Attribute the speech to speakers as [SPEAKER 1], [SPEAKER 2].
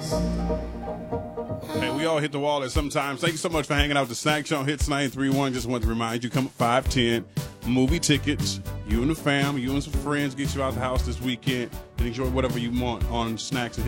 [SPEAKER 1] Hey, we all hit the wall at some time. Thank you so much for hanging out with the Snack Show on Hits 93.1. Just want to remind you, come at 5:10, movie tickets. You and the fam, you and some friends, get you out the house this weekend and enjoy whatever you want on Snacks and